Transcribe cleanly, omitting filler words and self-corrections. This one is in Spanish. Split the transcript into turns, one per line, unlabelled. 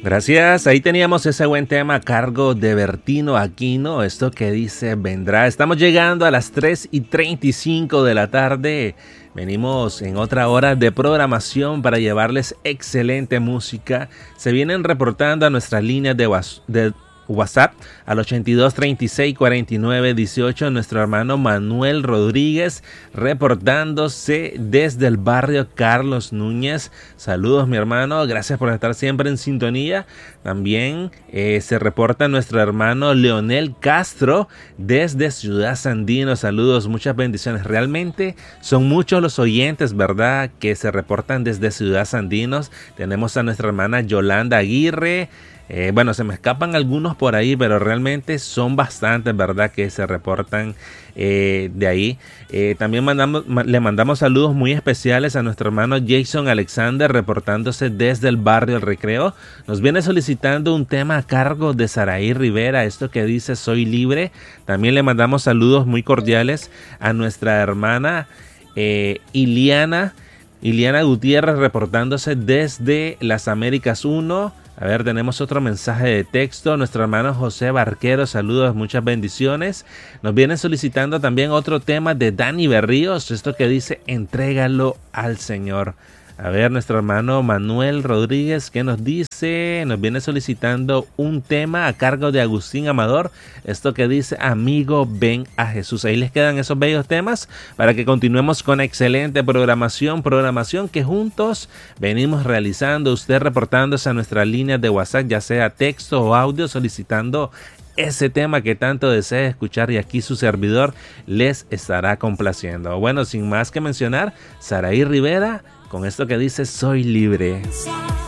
Gracias, ahí teníamos ese buen tema a cargo de Bertino Aquino, esto que dice vendrá. Estamos llegando a las 3:35 de la tarde, venimos en otra hora de programación para llevarles excelente música. Se vienen reportando a nuestras líneas de WhatsApp al 82 36 49 18 nuestro hermano Manuel Rodríguez reportándose desde el barrio Carlos Núñez. Saludos mi hermano, gracias por estar siempre en sintonía. También se reporta nuestro hermano Leonel Castro desde Ciudad Sandino. Saludos, muchas bendiciones. Realmente son muchos los oyentes, ¿verdad?, que se reportan desde Ciudad Sandinos. Tenemos a nuestra hermana Yolanda Aguirre. Bueno, se me escapan algunos por ahí, pero realmente son bastantes, ¿verdad?, que se reportan de ahí. También le mandamos saludos muy especiales a nuestro hermano Jason Alexander, reportándose desde el barrio El Recreo. Nos viene solicitando un tema a cargo de Saraí Rivera, esto que dice Soy Libre. También le mandamos saludos muy cordiales a nuestra hermana Iliana Gutiérrez, reportándose desde las Américas 1. A ver, tenemos otro mensaje de texto. Nuestro hermano José Barquero, saludos, muchas bendiciones. Nos vienen solicitando también otro tema de Dani Berríos, esto que dice entrégalo al Señor. A ver, nuestro hermano Manuel Rodríguez, ¿qué nos dice? Nos viene solicitando un tema a cargo de Agustín Amador, esto que dice amigo ven a Jesús. Ahí les quedan esos bellos temas para que continuemos con excelente programación que juntos venimos realizando. Usted reportándose a nuestra línea de WhatsApp, ya sea texto o audio, solicitando ese tema que tanto desea escuchar, y aquí su servidor les estará complaciendo. Bueno, sin más que mencionar, Saraí Rivera con esto que dice Soy Libre.